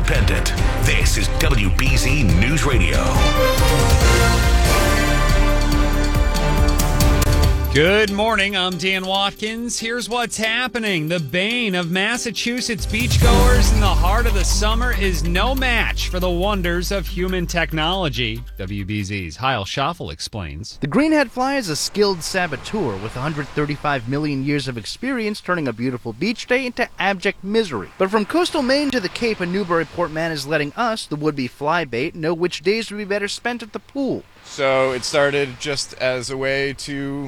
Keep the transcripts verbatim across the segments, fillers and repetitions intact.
independent. This is W B Z News Radio. Good morning, I'm Dan Watkins. Here's what's happening. The bane of Massachusetts beachgoers in the heart of the summer is no match for the wonders of human technology. W B Z's Heil Schaffel explains. The greenhead fly is a skilled saboteur with one hundred thirty-five million years of experience turning a beautiful beach day into abject misery. But from coastal Maine to the Cape, a Newburyport man is letting us, the would-be fly bait, know which days would be better spent at the pool. So it started just as a way to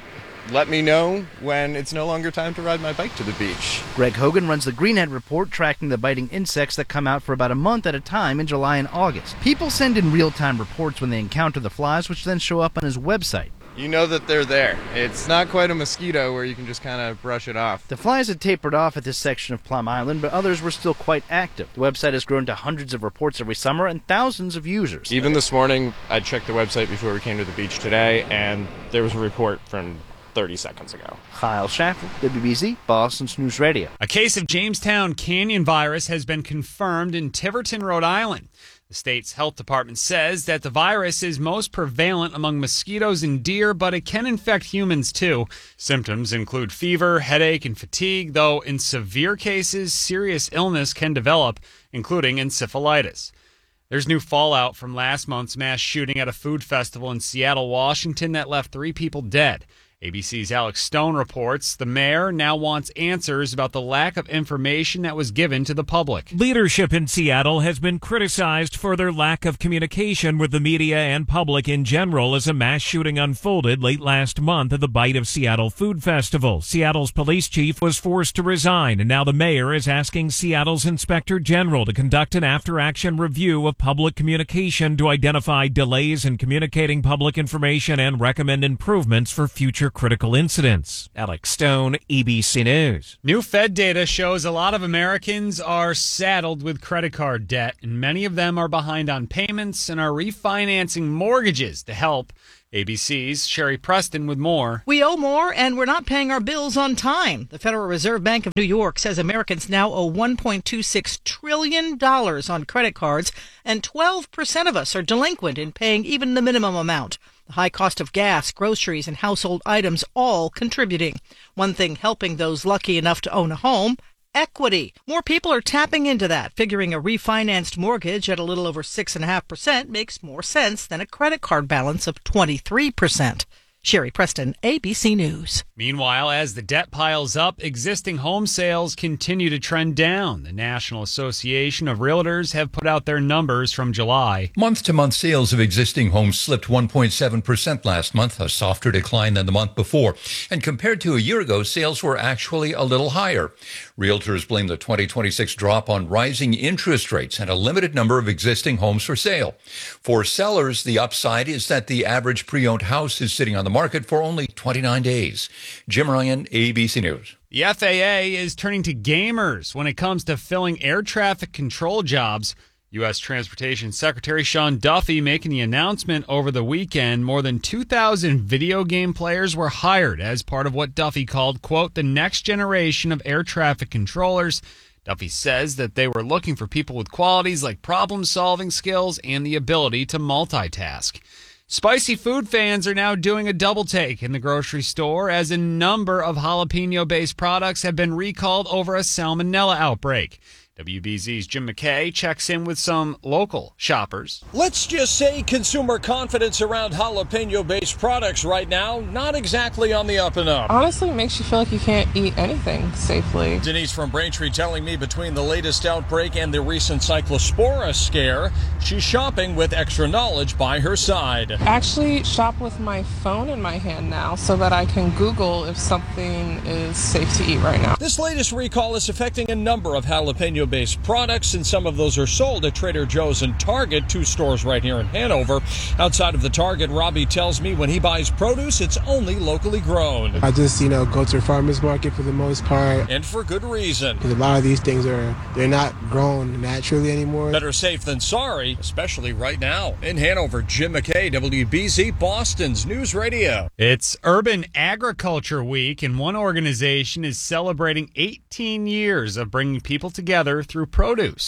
let me know when it's no longer time to ride my bike to the beach. Greg Hogan runs the Greenhead Report, tracking the biting insects that come out for about a month at a time in July and August. People send in real-time reports when they encounter the flies, which then show up on his website. You know that they're there. It's not quite a mosquito where you can just kind of brush it off. The flies had tapered off at this section of Plum Island, but others were still quite active. The website has grown to hundreds of reports every summer and thousands of users. Even this morning, I checked the website before we came to the beach today, and there was a report from thirty seconds ago. Heil Schaffel, W B Z, Boston's News Radio. A case of Jamestown Canyon virus has been confirmed in Tiverton, Rhode Island. The state's health department says that the virus is most prevalent among mosquitoes and deer, but it can infect humans too. Symptoms include fever, headache, and fatigue, though in severe cases, serious illness can develop, including encephalitis. There's new fallout from last month's mass shooting at a food festival in Seattle, Washington that left three people dead. A B C's Alex Stone reports the mayor now wants answers about the lack of information that was given to the public. Leadership in Seattle has been criticized for their lack of communication with the media and public in general as a mass shooting unfolded late last month at the Bite of Seattle Food Festival. Seattle's police chief was forced to resign, and now the mayor is asking Seattle's inspector general to conduct an after-action review of public communication to identify delays in communicating public information and recommend improvements for future critical incidents. Alex Stone, A B C News. New Fed data shows a lot of Americans are saddled with credit card debt, and many of them are behind on payments and are refinancing mortgages to help. A B C's Sherry Preston with more. We owe more, and we're not paying our bills on time. The Federal Reserve Bank of New York says Americans now owe one point two six trillion dollars on credit cards, and twelve percent of us are delinquent in paying even the minimum amount. The high cost of gas, groceries, and household items all contributing. One thing helping those lucky enough to own a home: equity. More people are tapping into that, figuring a refinanced mortgage at a little over six point five percent makes more sense than a credit card balance of twenty-three percent. Sherry Preston, A B C News. Meanwhile, as the debt piles up, existing home sales continue to trend down. The National Association of Realtors have put out their numbers from July. Month-to-month sales of existing homes slipped one point seven percent last month, a softer decline than the month before. And compared to a year ago, sales were actually a little higher. Realtors blame the twenty twenty-six drop on rising interest rates and a limited number of existing homes for sale. For sellers, the upside is that the average pre-owned house is sitting on the market for only twenty-nine days. Jim Ryan, A B C News. The F A A is turning to gamers when it comes to filling air traffic control jobs. U S Transportation Secretary Sean Duffy making the announcement over the weekend. More than two thousand video game players were hired as part of what Duffy called, quote, the next generation of air traffic controllers. Duffy says that they were looking for people with qualities like problem-solving skills and the ability to multitask. Spicy food fans are now doing a double take in the grocery store as a number of jalapeno-based products have been recalled over a salmonella outbreak. W B Z's Jim McKay checks in with some local shoppers. Let's just say consumer confidence around jalapeno-based products right now, not exactly on the up and up. Honestly, it makes you feel like you can't eat anything safely. Denise from Braintree telling me between the latest outbreak and the recent cyclospora scare, she's shopping with extra knowledge by her side. I actually shop with my phone in my hand now so that I can Google if something is safe to eat right now. This latest recall is affecting a number of jalapeno based products, and some of those are sold at Trader Joe's and Target, two stores right here in Hanover. Outside of the Target, Robbie tells me when he buys produce, it's only locally grown. I just, you know, go to a farmer's market for the most part. And for good reason. Because a lot of these things are, they're not grown naturally anymore. Better safe than sorry, especially right now. In Hanover, Jim McKay, W B Z, Boston's News Radio. It's Urban Agriculture Week, and one organization is celebrating eighteen years of bringing people together through produce.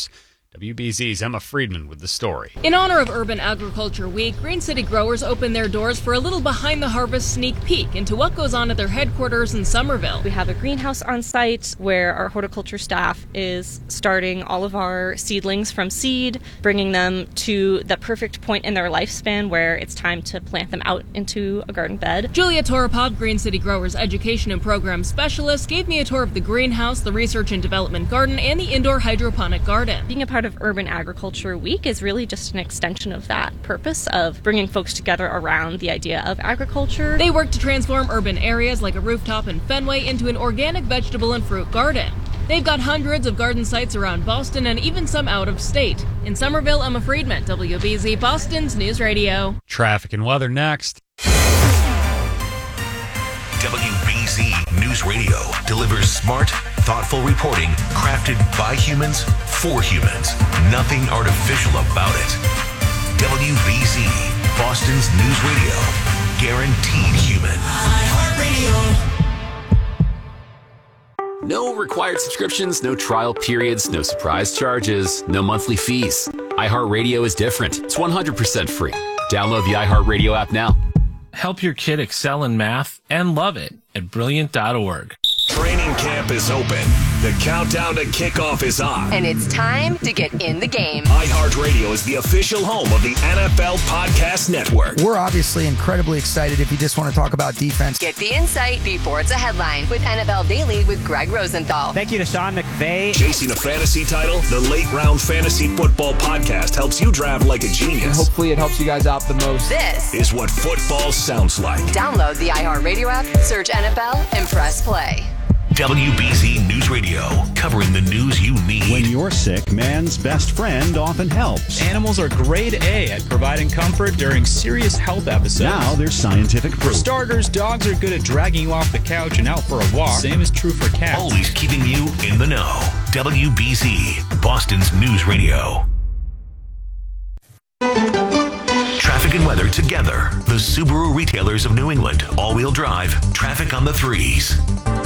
W B Z's Emma Friedman with the story. In honor of Urban Agriculture Week, Green City growers opened their doors for a little behind-the-harvest sneak peek into what goes on at their headquarters in Somerville. We have a greenhouse on site where our horticulture staff is starting all of our seedlings from seed, bringing them to the perfect point in their lifespan where it's time to plant them out into a garden bed. Julia Toropov, Green City Growers Education and Program Specialist, gave me a tour of the greenhouse, the research and development garden, and the indoor hydroponic garden. Being a part of Urban Agriculture Week is really just an extension of that purpose of bringing folks together around the idea of agriculture. They work to transform urban areas like a rooftop in Fenway into an organic vegetable and fruit garden. They've got hundreds of garden sites around Boston and even some out of state. In Somerville, Emma Friedman, W B Z Boston's News Radio. Traffic and weather next. W B Z News Radio delivers smart, thoughtful reporting crafted by humans for humans. Nothing artificial about it. W B Z, Boston's News Radio. Guaranteed human. No required subscriptions, no trial periods, no surprise charges, no monthly fees. iHeartRadio is different. It's one hundred percent free. Download the iHeartRadio app now. Help your kid excel in math and love it at brilliant dot org. Training camp is open. The countdown to kickoff is on. And it's time to get in the game. iHeartRadio is the official home of the N F L Podcast Network. We're obviously incredibly excited if you just want to talk about defense. Get the insight before it's a headline with N F L Daily with Greg Rosenthal. Thank you to Sean McVay. Chasing a fantasy title, the Late Round Fantasy Football Podcast helps you draft like a genius. And hopefully it helps you guys out the most. This is what football sounds like. Download the iHeartRadio app, search N F L, and press play. W B Z News Radio, covering the news you need. When you're sick, man's best friend often helps. Animals are grade A at providing comfort during serious health episodes. Now there's scientific proof. For starters, dogs are good at dragging you off the couch and out for a walk. Same is true for cats. Always keeping you in the know. W B Z, Boston's News Radio. Traffic and weather together. The Subaru retailers of New England. All-wheel drive. Traffic on the threes.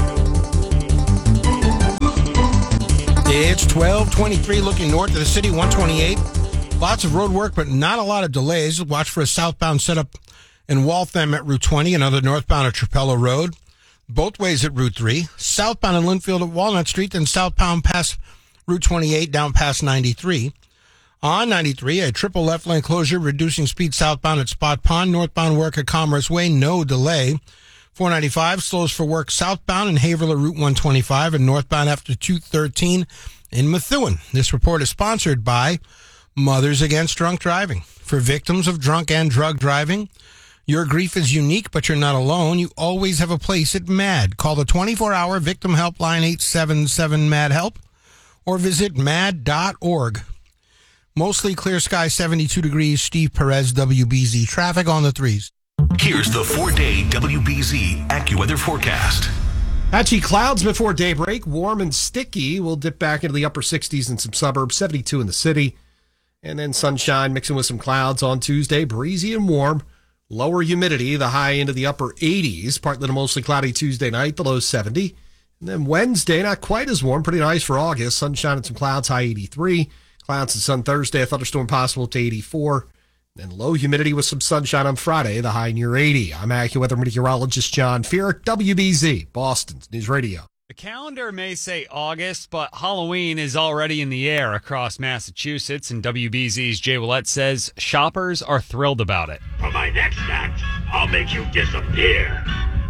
It's twelve twenty-three looking north of the city, one twenty-eight. Lots of road work, but not a lot of delays. Watch for a southbound setup in Waltham at Route twenty, another northbound at Trapello Road. Both ways at Route three. Southbound in Linfield at Walnut Street, then southbound past Route twenty-eight down past ninety-three. On ninety-three, a triple left lane closure, reducing speed southbound at Spot Pond. Northbound work at Commerce Way, no delay. four ninety-five slows for work southbound in Haverhill Route one twenty-five and northbound after two thirteen in Methuen. This report is sponsored by Mothers Against Drunk Driving. For victims of drunk and drug driving, your grief is unique, but you're not alone. You always have a place at MAD. Call the twenty-four hour victim helpline eight seven seven MAD HELP or visit mad dot org. Mostly clear sky, seventy-two degrees. Steve Perez, W B Z. Traffic on the threes. Here's the four-day W B Z AccuWeather forecast. Patchy clouds before daybreak, warm and sticky. We'll dip back into the upper sixties in some suburbs, seventy-two in the city. And then sunshine mixing with some clouds on Tuesday, breezy and warm. Lower humidity, the high into the upper eighties. Partly to mostly cloudy Tuesday night, the low seventy. And then Wednesday, not quite as warm, pretty nice for August. Sunshine and some clouds, high eighty-three. Clouds and sun Thursday, a thunderstorm possible to eighty-four. And low humidity with some sunshine on Friday, the high near eighty. I'm AccuWeather meteorologist John Feerick, W B Z, Boston's News Radio. The calendar may say August, but Halloween is already in the air across Massachusetts, and W B Z's Jay Willett says shoppers are thrilled about it. For my next act, I'll make you disappear.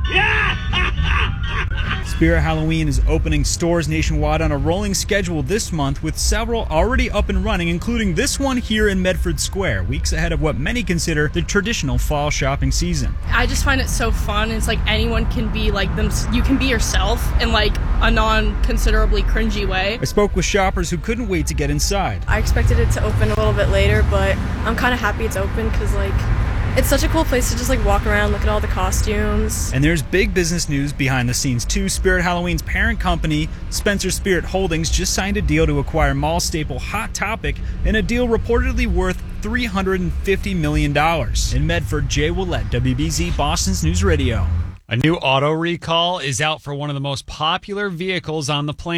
Spirit Halloween is opening stores nationwide on a rolling schedule this month, with several already up and running, including this one here in Medford Square, weeks ahead of what many consider the traditional fall shopping season. I just find it so fun. It's like anyone can be like them. You can be yourself in like a non-considerably cringy way. I spoke with shoppers who couldn't wait to get inside. I expected it to open a little bit later, but I'm kind of happy it's open because like it's such a cool place to just like walk around, look at all the costumes. And there's big business news behind the scenes too. Spirit Halloween's parent company, Spencer Spirit Holdings, just signed a deal to acquire mall staple Hot Topic in a deal reportedly worth three hundred fifty million dollars. In Medford, Jay Willett, W B Z, Boston's News Radio. A new auto recall is out for one of the most popular vehicles on the planet.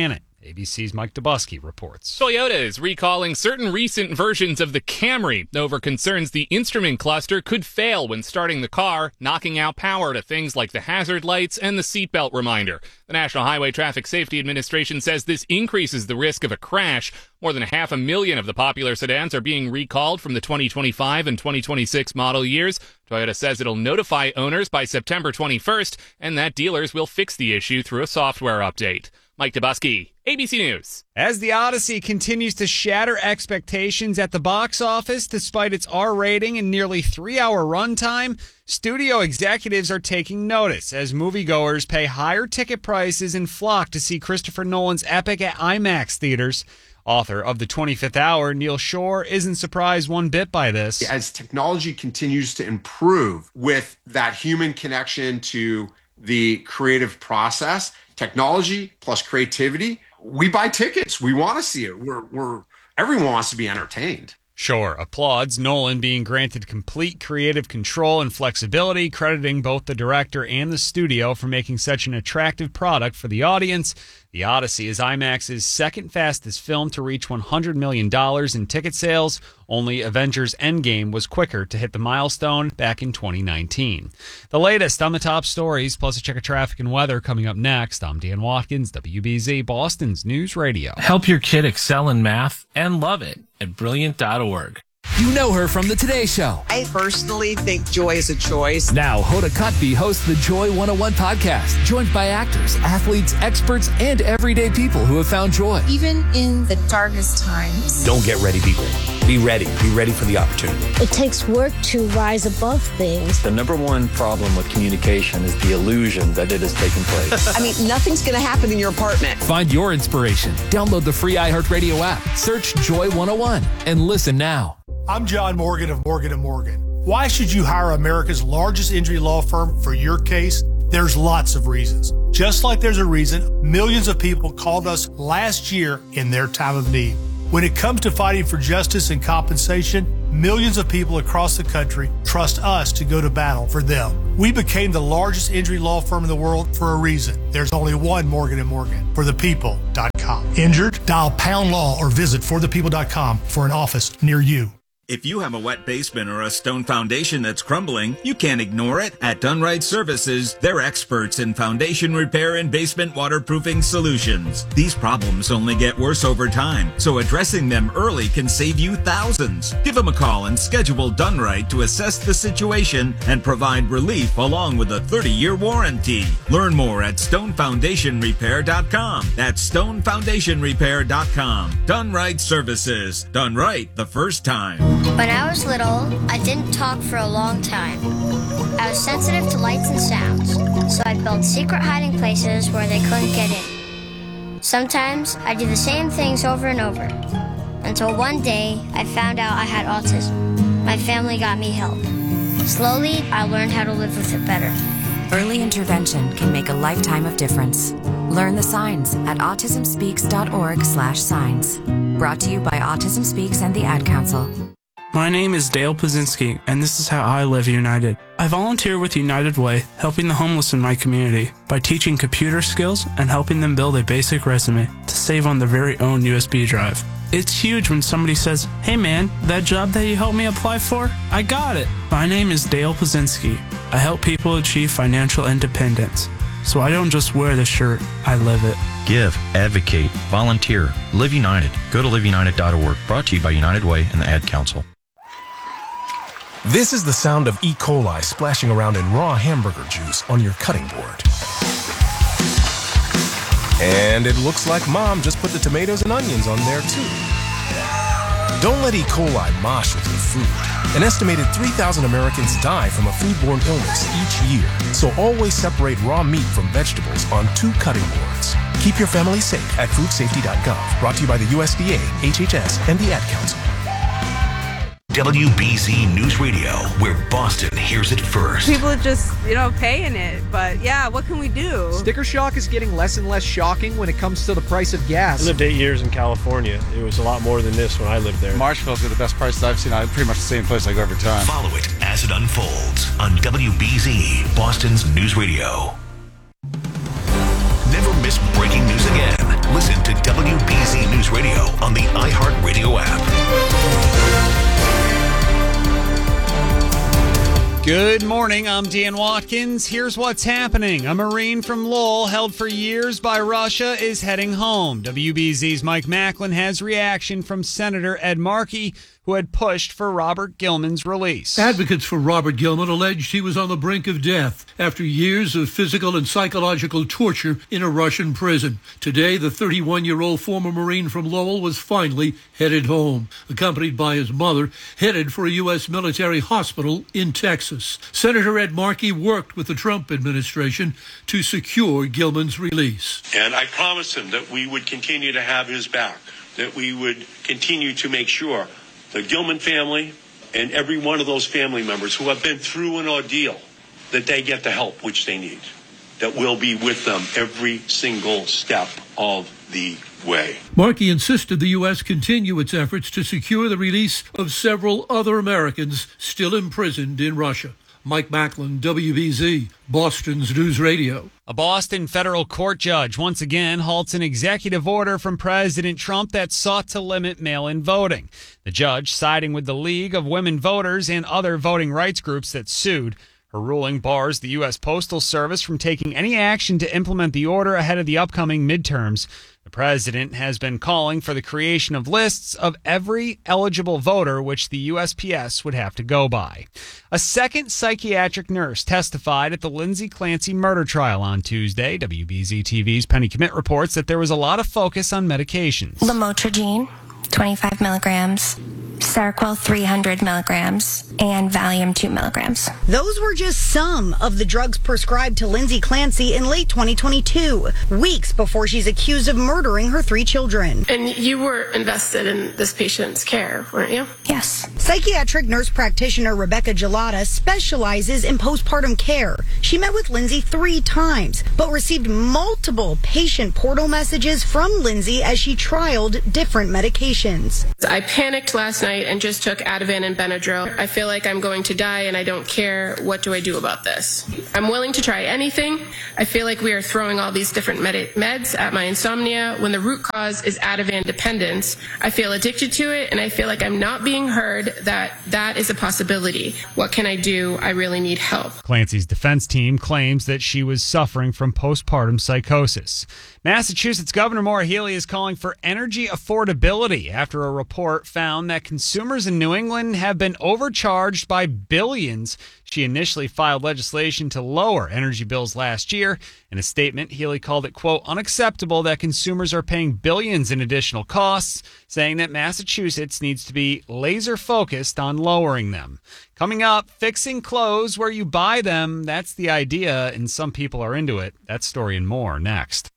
A B C's Mike Dubusky reports. Toyota is recalling certain recent versions of the Camry over concerns the instrument cluster could fail when starting the car, knocking out power to things like the hazard lights and the seatbelt reminder. The National Highway Traffic Safety Administration says this increases the risk of a crash. More than half a million of the popular sedans are being recalled from the twenty twenty-five and twenty twenty-six model years. Toyota says it'll notify owners by September twenty-first and that dealers will fix the issue through a software update. Mike Dubusky, A B C News. As The Odyssey continues to shatter expectations at the box office despite its R rating and nearly three-hour runtime, studio executives are taking notice as moviegoers pay higher ticket prices and flock to see Christopher Nolan's epic at IMAX theaters. Author of The twenty-fifth Hour, Neil Shore, isn't surprised one bit by this. As technology continues to improve with that human connection to the creative process, technology plus creativity, we buy tickets. We want to see it. We're, we're, everyone wants to be entertained. Shore applauds Nolan being granted complete creative control and flexibility, crediting both the director and the studio for making such an attractive product for the audience. The Odyssey is IMAX's second fastest film to reach one hundred million dollars in ticket sales. Only Avengers Endgame was quicker to hit the milestone back in twenty nineteen. The latest on the top stories, plus a check of traffic and weather coming up next. I'm Dan Watkins, W B Z, Boston's News Radio. Help your kid excel in math and love it at brilliant dot org. You know her from The Today Show. I personally think joy is a choice. Now, Hoda Kotb hosts the Joy one oh one podcast, joined by actors, athletes, experts, and everyday people who have found joy. Even in the darkest times. Don't get ready, be ready. Be ready. Be ready for the opportunity. It takes work to rise above things. The number one problem with communication is the illusion that it is taking place. I mean, nothing's going to happen in your apartment. Find your inspiration. Download the free iHeartRadio app. Search Joy one oh one and listen now. I'm John Morgan of Morgan and Morgan. Why should you hire America's largest injury law firm for your case? There's lots of reasons. Just like there's a reason millions of people called us last year in their time of need. When it comes to fighting for justice and compensation, millions of people across the country trust us to go to battle for them. We became the largest injury law firm in the world for a reason. There's only one Morgan and Morgan. for the people dot com. Injured? Dial pound law or visit for the people dot com for an office near you. If you have a wet basement or a stone foundation that's crumbling, you can't ignore it. At Dunright Services, they're experts in foundation repair and basement waterproofing solutions. These problems only get worse over time, so addressing them early can save you thousands. Give them a call and schedule Dunright to assess the situation and provide relief along with a thirty-year warranty. Learn more at stone foundation repair dot com. That's stone foundation repair dot com. Dunright Services. Done right the first time. When I was little, I didn't talk for a long time. I was sensitive to lights and sounds, so I built secret hiding places where they couldn't get in. Sometimes I do the same things over and over, until one day I found out I had autism. My family got me help. Slowly, I learned how to live with it better. Early intervention can make a lifetime of difference. Learn the signs at autism speaks dot org slash signs. Brought to you by Autism Speaks and the Ad Council. My name is Dale Pazinski, and this is how I live United. I volunteer with United Way, helping the homeless in my community by teaching computer skills and helping them build a basic resume to save on their very own U S B drive. It's huge when somebody says, "Hey man, that job that you helped me apply for, I got it." My name is Dale Pazinski. I help people achieve financial independence. So I don't just wear the shirt, I live it. Give, advocate, volunteer, Live United. Go to live united dot org. Brought to you by United Way and the Ad Council. This is the sound of E. coli splashing around in raw hamburger juice on your cutting board. And it looks like Mom just put the tomatoes and onions on there too. Don't let E. coli mosh with your food. An estimated three thousand Americans die from a foodborne illness each year. So always separate raw meat from vegetables on two cutting boards. Keep your family safe at food safety dot gov. Brought to you by the U S D A, H H S, and the Ad Council. W B Z News Radio, where Boston hears it first. People are just, you know, paying it. But yeah, what can we do? Sticker shock is getting less and less shocking when it comes to the price of gas. I lived eight years in California. It was a lot more than this when I lived there. Marshall's got the best prices I've seen. I'm pretty much the same place I go every time. Follow it as it unfolds on W B Z, Boston's News Radio. Never miss breaking news again, listen to W B Z News Radio on the iHeartRadio app. Good morning, I'm Dan Watkins. Here's what's happening. A Marine from Lowell, held for years by Russia, is heading home. W B Z's Mike Macklin has reaction from Senator Ed Markey, who had pushed for Robert Gilman's release. Advocates for Robert Gilman alleged he was on the brink of death after years of physical and psychological torture in a Russian prison. Today, the thirty-one-year-old former Marine from Lowell was finally headed home, accompanied by his mother, headed for a U S military hospital in Texas. Senator Ed Markey worked with the Trump administration to secure Gilman's release. And I promised him that we would continue to have his back, that we would continue to make sure the Gilman family and every one of those family members who have been through an ordeal, that they get the help which they need, that we'll be with them every single step of the way. Markey insisted the U S continue its efforts to secure the release of several other Americans still imprisoned in Russia. Mike Macklin, W B Z, Boston's News Radio. A Boston federal court judge once again halts an executive order from President Trump that sought to limit mail-in voting. The judge, siding with the League of Women Voters and other voting rights groups that sued. Her ruling bars the U S Postal Service from taking any action to implement the order ahead of the upcoming midterms. The president has been calling for the creation of lists of every eligible voter, which the U S P S would have to go by. A second psychiatric nurse testified at the Lindsay Clancy murder trial on Tuesday. W B Z T V's Penny Commit reports that there was a lot of focus on medications. Lamotrigine, twenty-five milligrams, Seroquel three hundred milligrams, and Valium two milligrams. Those were just some of the drugs prescribed to Lindsay Clancy in late twenty twenty-two, weeks before she's accused of murdering her three children. And you were invested in this patient's care, weren't you? Yes. Psychiatric nurse practitioner Rebecca Gelada specializes in postpartum care. She met with Lindsay three times, but received multiple patient portal messages from Lindsay as she trialed different medications. I panicked last night and just took Ativan and Benadryl. I feel like I'm going to die and I don't care. What do I do about this? I'm willing to try anything. I feel like we are throwing all these different med- meds at my insomnia when the root cause is Ativan dependence. I feel addicted to it and I feel like I'm not being heard, that that is a possibility. What can I do? I really need help. Clancy's defense team claims that she was suffering from postpartum psychosis. Massachusetts Governor Maura Healey is calling for energy affordability after a report found that consumers in New England have been overcharged by billions. She initially filed legislation to lower energy bills last year. In a statement, Healey called it, quote, unacceptable that consumers are paying billions in additional costs, saying that Massachusetts needs to be laser focused on lowering them. Coming up, fixing clothes where you buy them. That's the idea, and some people are into it. That story and more next.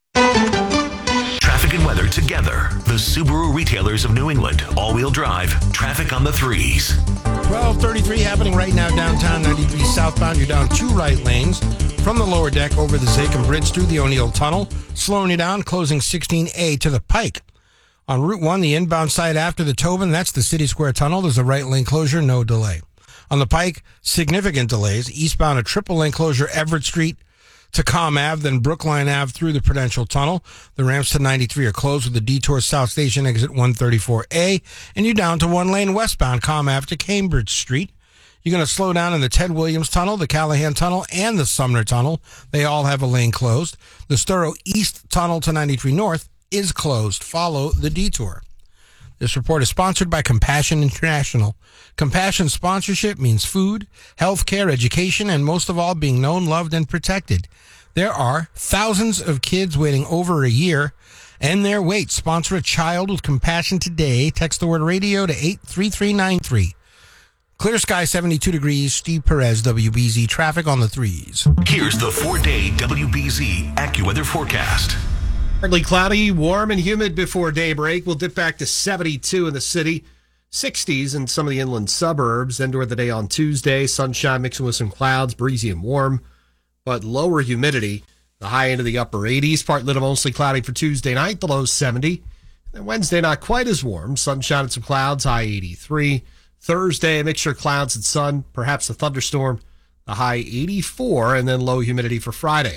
Traffic and weather together. The Subaru retailers of New England. All-wheel drive. Traffic on the threes. twelve thirty-three happening right now downtown, ninety-three southbound. You're down two right lanes from the lower deck over the Zakim Bridge through the O'Neill Tunnel. Slowing you down, closing sixteen A to the Pike. On Route one, the inbound side after the Tobin, that's the City Square Tunnel. There's a right lane closure, no delay. On the Pike, significant delays. Eastbound, a triple lane closure, Everett Street to Com Ave, then Brookline Ave through the Prudential Tunnel. The ramps to ninety-three are closed with the detour South Station exit one thirty-four A, and you're down to one lane westbound Com Ave to Cambridge Street. You're going to slow down in the Ted Williams Tunnel, the Callahan Tunnel, and the Sumner Tunnel. They all have a lane closed. The Storrow East Tunnel to ninety-three North is closed. Follow the detour. This report is sponsored by Compassion International. Compassion sponsorship means food, health care, education, and most of all, being known, loved, and protected. There are thousands of kids waiting over a year, and their wait. Sponsor a child with compassion today. Text the word radio to eight three three nine three. Clear sky, seventy-two degrees. Steve Perez, W B Z. Traffic on the threes. Here's the four-day W B Z AccuWeather forecast. Partly cloudy, warm and humid before daybreak. We'll dip back to seventy-two in the city, sixties in some of the inland suburbs. End of the day on Tuesday, sunshine mixing with some clouds, breezy and warm, but lower humidity. The high end of the upper eighties, partly to mostly cloudy for Tuesday night, the low seventy. And Wednesday, not quite as warm, sunshine and some clouds, high eighty-three. Thursday, a mixture of clouds and sun, perhaps a thunderstorm, the high eighty-four, and then low humidity for Friday.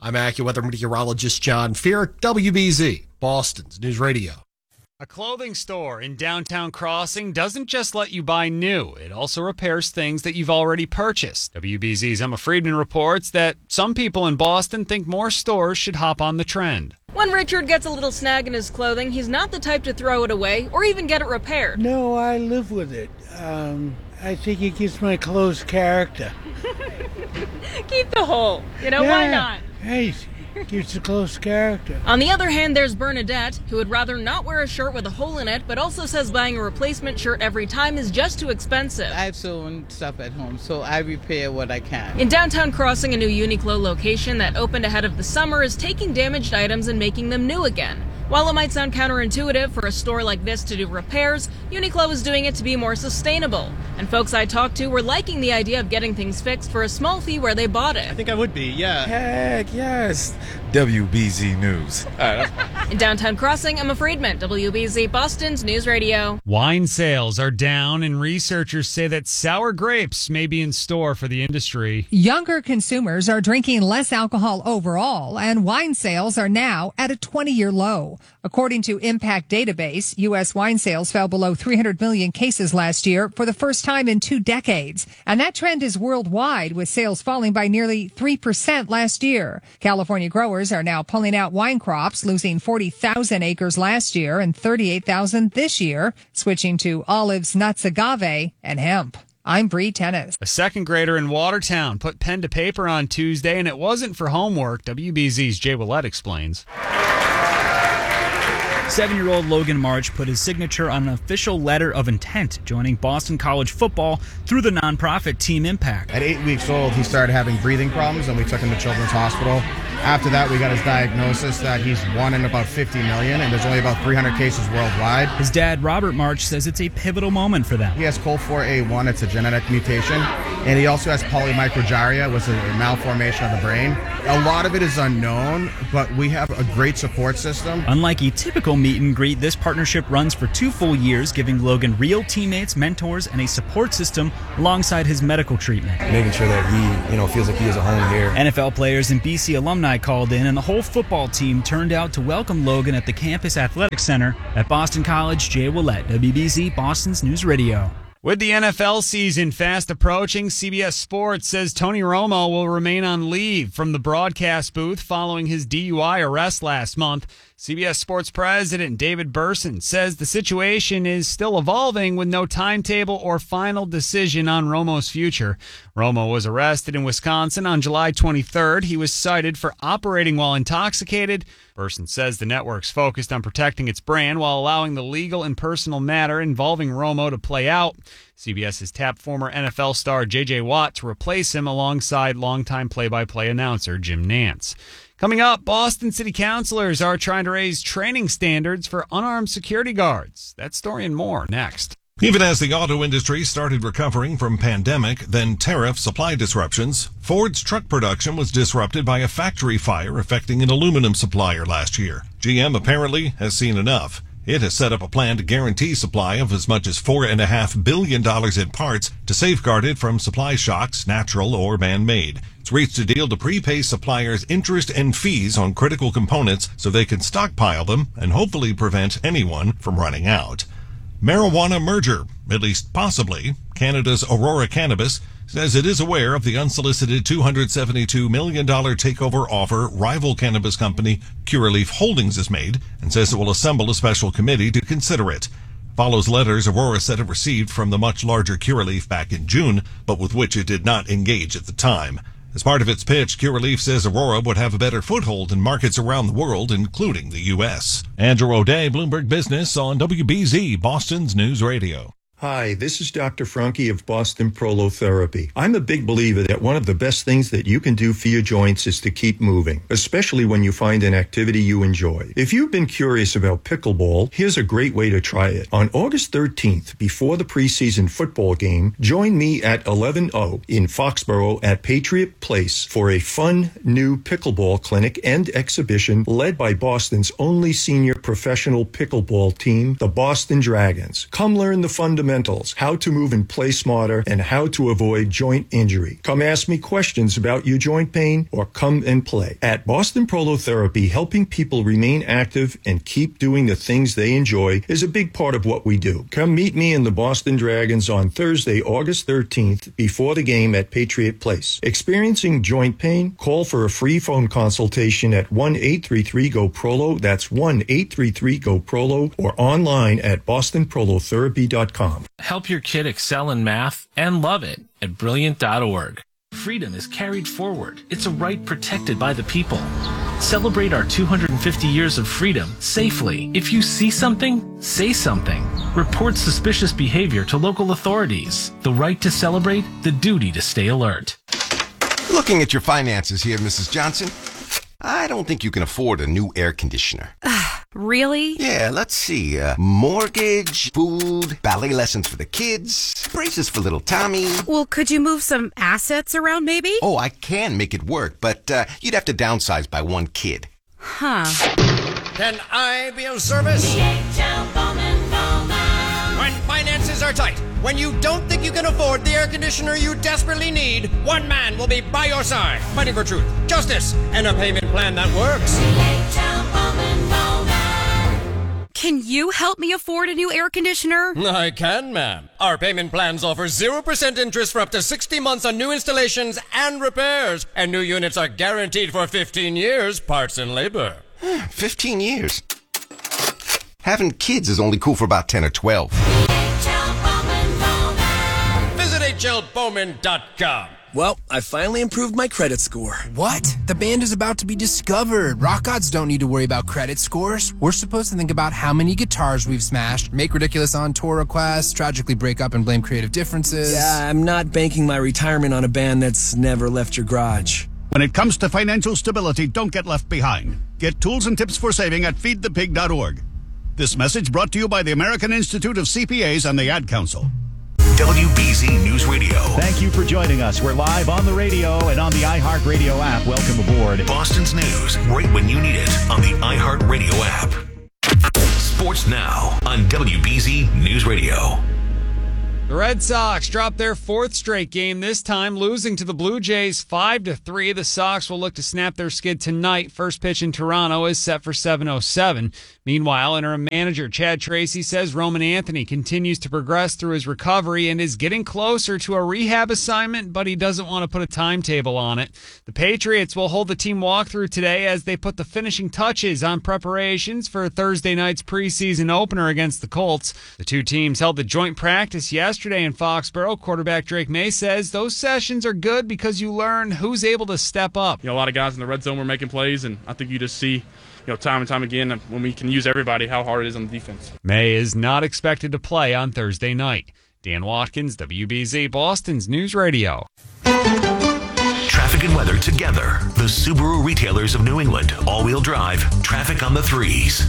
I'm AccuWeather meteorologist John Fear, W B Z, Boston's News Radio. A clothing store in downtown Crossing doesn't just let you buy new. It also repairs things that you've already purchased. W B Z's Emma Friedman reports that some people in Boston think more stores should hop on the trend. When Richard gets a little snag in his clothing, he's not the type to throw it away or even get it repaired. No, I live with it. Um, I think it gives my clothes character. Keep the hole. You know, yeah. Why not? Hey, gives the clothes character. On the other hand, there's Bernadette, who would rather not wear a shirt with a hole in it, but also says buying a replacement shirt every time is just too expensive. I have sewn stuff at home, so I repair what I can. In downtown Crossing, a new Uniqlo location that opened ahead of the summer is taking damaged items and making them new again. While it might sound counterintuitive for a store like this to do repairs, Uniqlo is doing it to be more sustainable. And folks I talked to were liking the idea of getting things fixed for a small fee where they bought it. I think I would be, yeah. Heck, yes. W B Z News. All right, in downtown Crossing, Emma Friedman, W B Z Boston's News Radio. Wine sales are down, and researchers say that sour grapes may be in store for the industry. Younger consumers are drinking less alcohol overall, and wine sales are now at a twenty-year low. According to Impact Database, U S wine sales fell below three hundred million cases last year for the first time in two decades. And that trend is worldwide, with sales falling by nearly three percent last year. California growers are now pulling out wine crops, losing forty thousand acres last year and thirty-eight thousand this year, switching to olives, nuts, agave, and hemp. I'm Bree Tennis. A second grader in Watertown put pen to paper on Tuesday, and it wasn't for homework. W B Z's Jay Willett explains. Seven-year-old Logan March put his signature on an official letter of intent, joining Boston College football through the nonprofit Team Impact. At eight weeks old, he started having breathing problems, and we took him to Children's Hospital. After that, we got his diagnosis that he's one in about fifty million, and there's only about three hundred cases worldwide. His dad, Robert March, says it's a pivotal moment for them. He has C O L four A one, it's a genetic mutation, and he also has polymicrogyria, which is a malformation of the brain. A lot of it is unknown, but we have a great support system. Unlike a typical meet and greet, this partnership runs for two full years, giving Logan real teammates, mentors, and a support system alongside his medical treatment. Making sure that he, you know, feels like he has a home here. N F L players and B C alumni called in, and the whole football team turned out to welcome Logan at the campus athletic center at Boston College. Jay Willett, W B Z Boston's News Radio. With the N F L season fast approaching, C B S Sports says Tony Romo will remain on leave from the broadcast booth following his D U I arrest last month. C B S Sports President David Burson says the situation is still evolving with no timetable or final decision on Romo's future. Romo was arrested in Wisconsin on July twenty-third. He was cited for operating while intoxicated. Burson says the network's focused on protecting its brand while allowing the legal and personal matter involving Romo to play out. C B S has tapped former N F L star J J Watt to replace him alongside longtime play-by-play announcer Jim Nantz. Coming up, Boston City Councilors are trying to raise training standards for unarmed security guards. That story and more next. Even as the auto industry started recovering from pandemic, then tariff supply disruptions, Ford's truck production was disrupted by a factory fire affecting an aluminum supplier last year. G M apparently has seen enough. It has set up a plan to guarantee supply of as much as four point five billion dollars in parts to safeguard it from supply shocks, natural or man-made. It's reached a deal to prepay suppliers interest and fees on critical components so they can stockpile them and hopefully prevent anyone from running out. Marijuana merger, at least possibly. Canada's Aurora Cannabis says it is aware of the unsolicited two hundred seventy-two million dollars takeover offer rival cannabis company Curaleaf Holdings has made and says it will assemble a special committee to consider it. Follows letters Aurora said it received from the much larger Curaleaf back in June, but with which it did not engage at the time. As part of its pitch, Curaleaf says Aurora would have a better foothold in markets around the world, including the U S. Andrew O'Day, Bloomberg Business on W B Z, Boston's News Radio. Hi, this is Doctor Franke of Boston Prolotherapy. I'm a big believer that one of the best things that you can do for your joints is to keep moving, especially when you find an activity you enjoy. If you've been curious about pickleball, here's a great way to try it. On August thirteenth, before the preseason football game, join me at eleven oh in Foxborough at Patriot Place for a fun new pickleball clinic and exhibition led by Boston's only senior professional pickleball team, the Boston Dragons. Come learn the fundamentals fundamentals, how to move and play smarter, and how to avoid joint injury. Come ask me questions about your joint pain or come and play. At Boston Prolotherapy, helping people remain active and keep doing the things they enjoy is a big part of what we do. Come meet me and the Boston Dragons on Thursday, August thirteenth, before the game at Patriot Place. Experiencing joint pain? Call for a free phone consultation at one eight three three G O P R O L O. That's one eight three three G O P R O L O or online at boston prolotherapy dot com. Help your kid excel in math and love it at brilliant dot org. Freedom is carried forward. It's a right protected by the people. Celebrate our two hundred fifty years of freedom safely. If you see something, say something. Report suspicious behavior to local authorities. The right to celebrate, the duty to stay alert. Looking at your finances here, Missus Johnson, I don't think you can afford a new air conditioner. Really? Yeah, let's see. Uh, mortgage, food, ballet lessons for the kids, braces for little Tommy. Well, could you move some assets around maybe? Oh, I can make it work, but uh, you'd have to downsize by one kid. Huh. Can I be of service? When finances are tight, when you don't think you can afford the air conditioner you desperately need, one man will be by your side, fighting for truth, justice, and a payment plan that works. Can you help me afford a new air conditioner? I can, ma'am. Our payment plans offer zero percent interest for up to sixty months on new installations and repairs, and new units are guaranteed for fifteen years, parts and labor. fifteen years? Having kids is only cool for about ten or twelve. Visit H L Bowman dot com. Well, I finally improved my credit score. What? The band is about to be discovered. Rock gods don't need to worry about credit scores. We're supposed to think about how many guitars we've smashed, make ridiculous on-tour requests, tragically break up and blame creative differences. Yeah, I'm not banking my retirement on a band that's never left your garage. When it comes to financial stability, don't get left behind. Get tools and tips for saving at feed the pig dot org. This message brought to you by the American Institute of C P As and the Ad Council. W B Z News Radio. Thank you for joining us. We're live on the radio and on the iHeartRadio app. Welcome aboard. Boston's news right when you need it on the iHeartRadio app. Sports now on W B Z News Radio. The Red Sox dropped their fourth straight game, this time losing to the Blue Jays five to three. The Sox will look to snap their skid tonight. First pitch in Toronto is set for seven oh seven. Meanwhile, interim manager Chad Tracy says Roman Anthony continues to progress through his recovery and is getting closer to a rehab assignment, but he doesn't want to put a timetable on it. The Patriots will hold the team walkthrough today as they put the finishing touches on preparations for Thursday night's preseason opener against the Colts. The two teams held the joint practice yesterday in Foxborough. Quarterback Drake May says those sessions are good because you learn who's able to step up. You know, a lot of guys in the red zone were making plays, and I think you just see, you know, time and time again when we can use everybody, how hard it is on the defense. May is not expected to play on Thursday night. Dan Watkins, W B Z, Boston's News Radio. Traffic and weather together. The Subaru retailers of New England. All-wheel drive. Traffic on the threes.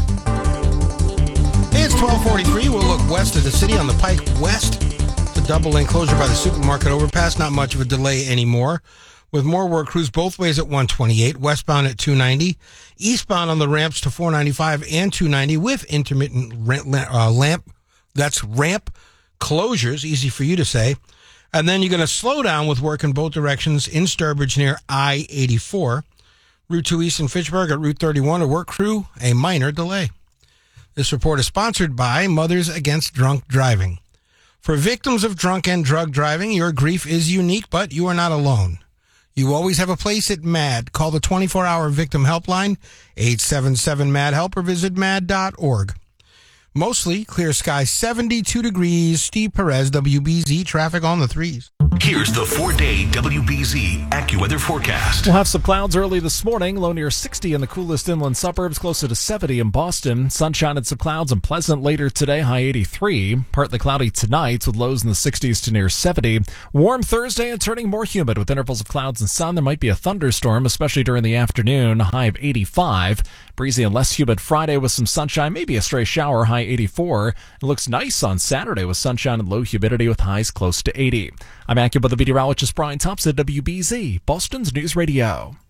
It's twelve forty-three. We'll look west of the city on the Pike West. The double lane closure by the supermarket overpass. Not much of a delay anymore. With more work crews both ways at one twenty-eight, westbound at two ninety, eastbound on the ramps to four ninety-five and two ninety with intermittent ramp, uh, lamp, that's ramp closures, easy for you to say. And then you're going to slow down with work in both directions in Sturbridge near I eighty-four. Route two East in Fitchburg at Route thirty-one, a work crew, a minor delay. This report is sponsored by Mothers Against Drunk Driving. For victims of drunk and drug driving, your grief is unique, but you are not alone. You always have a place at MAD. Call the twenty-four hour victim helpline, eight seven seven M A D help, or visit mad dot org. Mostly clear skies, seventy-two degrees. Steve Perez, W B Z, traffic on the threes. Here's the four-day W B Z AccuWeather forecast. We'll have some clouds early this morning, low near sixty in the coolest inland suburbs, closer to seventy in Boston. Sunshine and some clouds and pleasant later today, high eighty-three. Partly cloudy tonight with lows in the sixties to near seventy. Warm Thursday and turning more humid with intervals of clouds and sun. There might be a thunderstorm, especially during the afternoon, high of eighty-five. Breezy and less humid Friday with some sunshine, maybe a stray shower, high eighty-four. It looks nice on Saturday with sunshine and low humidity with highs close to eighty. I'm AccuWeather meteorologist Brian Thompson, W B Z, Boston's News Radio.